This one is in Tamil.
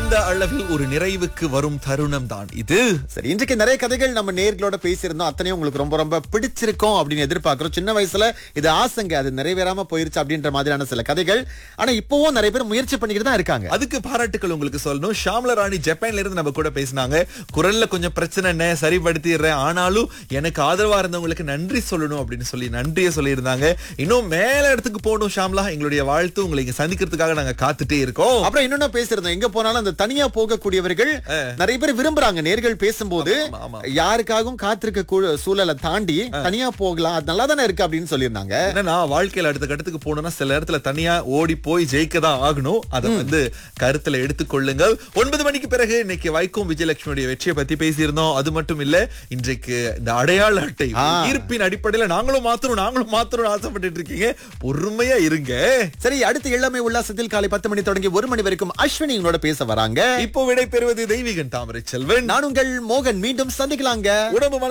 அந்த அளவில் ஒரு நிறைவுக்கு வரும் தருணம் தான் இது. சரி, இன்றைக்கு நிறைய கதைகள் நம்ம நேர்களோட பேசியிருந்தோம். அத்தனையும் உங்களுக்கு ரொம்ப ரொம்ப பிடிச்சிருக்கும் அப்படின்னு எதிர்பார்க்கிறோம். சின்ன வயசுல இது ஆசைங்க, அது நிறைவேறாம போயிருச்சு அப்படின்ற மாதிரியான சில கதைகள். ஆனா இப்பவும் நிறைய பேர் முயற்சி பண்ணிக்கிட்டு தான் இருக்காங்க. அதுக்கு பாராட்டுக்கள் உங்களுக்கு சொல்லணும். ஷாம்லா ராணி ஜப்பான்ல இருந்து நம்ம கூட பேசினாங்க. குரல்ல கொஞ்சம் பிரச்சனை, சரிப்படுத்திடுறேன், ஆனாலும் எனக்கு ஆதரவா இருந்தவங்களுக்கு நன்றி சொல்லணும் அப்படின்னு சொல்லி நன்றியை சொல்லியிருந்தாங்க. இன்னும் மேல இடத்துக்கு போகணும் ஷாம்லா, எங்களுடைய வாழ்த்து. உங்களை இங்க சந்திக்கிறதுக்காக நாங்க காத்துட்டே இருக்கோம். அப்புறம் இன்னொன்னு பேசியிருந்தோம், எங்க போனாலும் அந்த தனியா போகக்கூடியவர்கள் நிறைய பேர் விரும்புறாங்க. நேர்கள் பேசும்போது யாருக்காகவும் காத்திருக்க சூழலை தாண்டி தனியா போகலாம், அது நல்லா தானே இருக்கு அப்படின்னு சொல்லியிருந்தாங்க. என்னன்னா வாழ்க்கையில அடுத்த கட்டத்துக்கு போனோம்னா சில இடத்துல தனியா ஓடி போய் ஜெயிக்க தான் ஆகணும். அதை கருத்துல எடுத்துக்கொள்ளுங்கள். 9 மணிக்கு பிறகு இன்னைக்கு வைக்கும் விஜயலட்சுமியுடைய வெற்றியை பத்தி பேசியிருந்தோம். அது மட்டும் இல்ல, இன்றைக்கு இந்த அடையாள அட்டை ஈர்ப்பின் அடிப்படையில நாங்களும் மாத்தணும் ஆசைப்பட்டு இருக்கீங்க. பொறுமையா இருங்க. சரி, அடுத்து எல்லாமே உல்லாசத்தில் காலை 10 மணி தொடங்கி 1 மணி வரைக்கும் அஸ்வினி எங்களோட பேச வராங்க. இப்போ விடை பெறுவது தெய்வீகன் தாமரை செல்வன். நான் உங்கள் மோகன். மீண்டும் சந்திக்கலாங்க. உடம்பு